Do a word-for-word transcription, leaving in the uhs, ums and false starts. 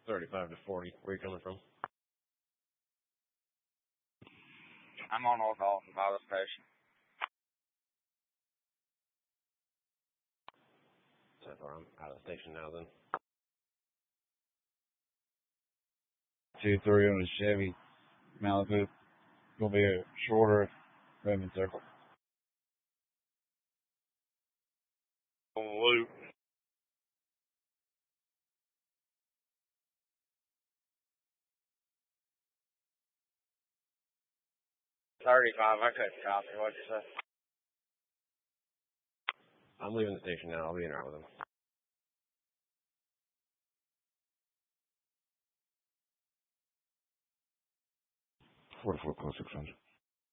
thirty-five to forty. Where are you coming from? I'm on all call from by the station. So far, I'm out of the station now then. two three on a Chevy Malibu. Gonna be a shorter moving circle. On the loop. thirty-five, I couldn't copy what you said. I'm leaving the station now. I'll be in there with him. forty-four close six hundred.